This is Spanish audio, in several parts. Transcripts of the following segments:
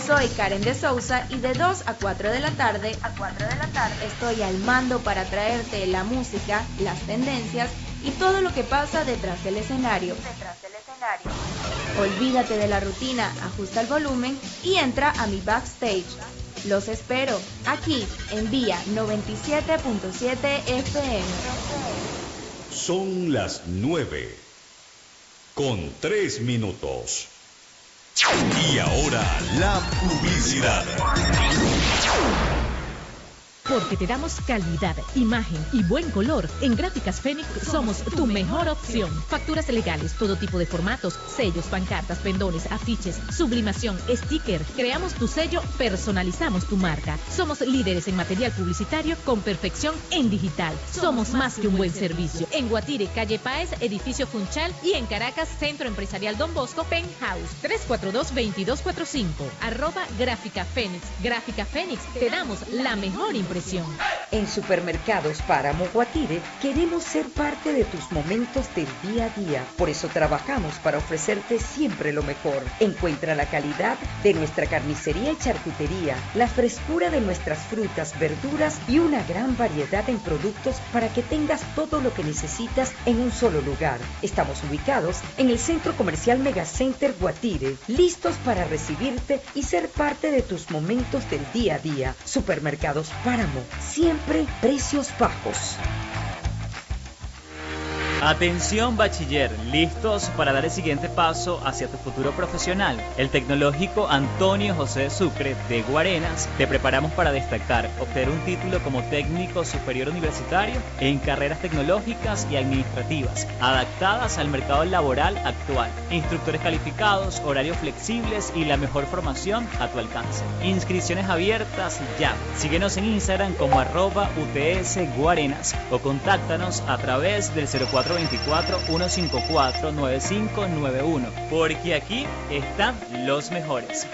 Soy Karen de Sousa y de 2 a 4 de la tarde estoy al mando para traerte la música, las tendencias y todo lo que pasa detrás del escenario. Olvídate de la rutina, ajusta el volumen y entra a mi backstage. Los espero aquí en Vía 97.7 FM. Son las 9:03. Y ahora la publicidad. Porque te damos calidad, imagen y buen color. En Gráficas Fénix somos tu mejor opción. Facturas legales, todo tipo de formatos, sellos, pancartas, pendones, afiches, sublimación, sticker. Creamos tu sello, personalizamos tu marca. Somos líderes en material publicitario con perfección en digital. Somos más que un buen servicio. En Guatire, calle Páez, edificio Funchal, y en Caracas, Centro Empresarial Don Bosco, Penthouse, 342-2245. @Gráfica Fénix. Gráfica Fénix, te damos la mejor impresión. En Supermercados Páramo Guatire queremos ser parte de tus momentos del día a día. Por eso trabajamos para ofrecerte siempre lo mejor. Encuentra la calidad de nuestra carnicería y charcutería, la frescura de nuestras frutas, verduras y una gran variedad en productos para que tengas todo lo que necesitas en un solo lugar. Estamos ubicados en el Centro Comercial Megacenter Guatire, listos para recibirte y ser parte de tus momentos del día a día. Supermercados Páramo, siempre precios bajos. Atención bachiller, listos para dar el siguiente paso hacia tu futuro profesional. El Tecnológico Antonio José de Sucre de Guarenas te preparamos para destacar, obtener un título como técnico superior universitario en carreras tecnológicas y administrativas, adaptadas al mercado laboral actual. Instructores calificados, horarios flexibles y la mejor formación a tu alcance. Inscripciones abiertas ya. Síguenos en Instagram como @UTSGuarenas o contáctanos a través del 0424-154-9591, porque aquí están los mejores.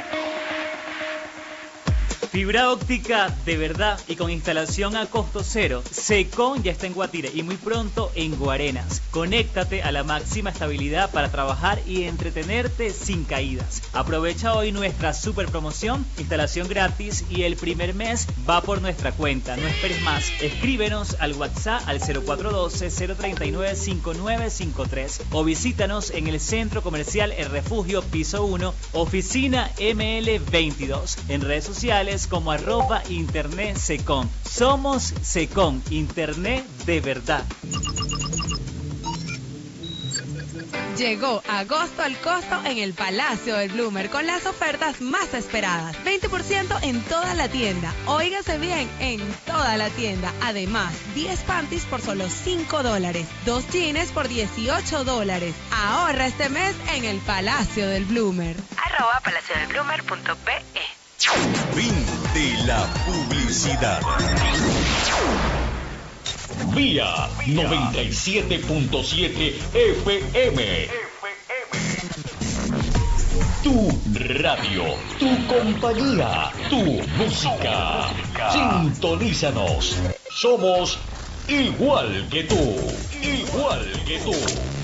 Fibra óptica de verdad y con instalación a costo cero. Secon ya está en Guatire y muy pronto en Guarenas. Conéctate a la máxima estabilidad para trabajar y entretenerte sin caídas. Aprovecha hoy nuestra super promoción, instalación gratis y el primer mes va por nuestra cuenta. No esperes más. Escríbenos al WhatsApp al 0412-039-5953 o visítanos en el Centro Comercial El Refugio, piso 1, oficina ML22. En redes sociales como @Internet Secon. Somos Secon, Internet de verdad. Llegó agosto al costo en el Palacio del Bloomer con las ofertas más esperadas. 20% en toda la tienda. Óigase bien, en toda la tienda. Además, 10 panties por solo $5. 2 jeans por $18. Ahorra este mes en el Palacio del Bloomer. @palaciodelbloomer.pe. Fin de la publicidad. Vía 97.7 FM. Tu radio, tu compañía, tu música. Sintonízanos. Somos igual que tú. Igual que tú.